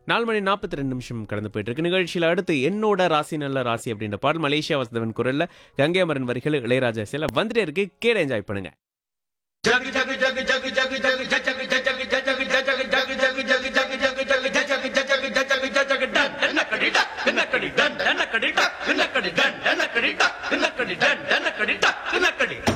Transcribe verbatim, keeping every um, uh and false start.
நாலு மணி நாற்பத்தி ரெண்டு நிமிஷம் கடந்து போயிட்டு இருக்கு. நிகழ்ச்சியில் அடுத்து என்னோட ராசி நல்ல ராசி அப்படின்ற பாடல் மலேசியா வசதவன் குரல்ல கங்கை அமரன் வரிகள் இளையராஜா சில வந்துட்டே இருக்கு. கேட என்ஜாய் பண்ணுங்க. जग जग जग जग जग जग जग